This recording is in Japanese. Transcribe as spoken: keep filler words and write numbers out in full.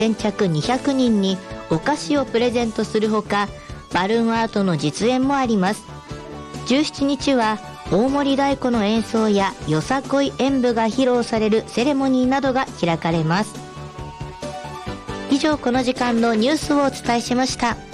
先着にひゃくにんにお菓子をプレゼントするほか、バルーンアートの実演もあります。じゅうしちにちは大森太鼓の演奏やよさこい演舞が披露されるセレモニーなどが開かれます。以上、この時間のニュースをお伝えしました。